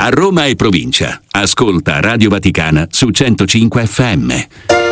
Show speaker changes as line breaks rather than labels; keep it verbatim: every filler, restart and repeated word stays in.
A Roma e provincia, ascolta Radio Vaticana su centocinque effe emme.